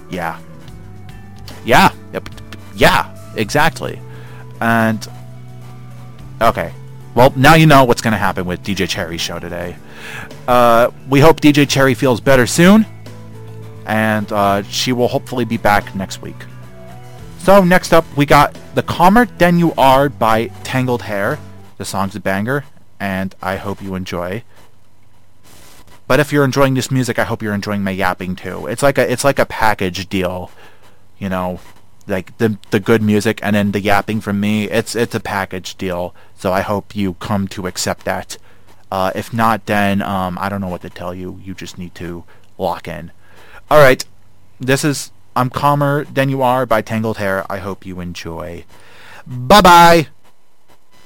Yeah. Yeah. Yep. Yeah. Exactly. And okay. Well, now you know what's going to happen with DJ Cherry's show today. We hope DJ Cherry feels better soon, and she will hopefully be back next week. So next up, we got The Calmer Than You Are by Tangled Hair. The song's a banger, and I hope you enjoy. But if you're enjoying this music, I hope you're enjoying my yapping too. It's like a package deal, you know, like the good music and then the yapping from me. It's a package deal. So I hope you come to accept that. If not, then I don't know what to tell you. You just need to lock in. All right, this is I'm Calmer Than You Are by Tangled Hair. I hope you enjoy. Bye bye.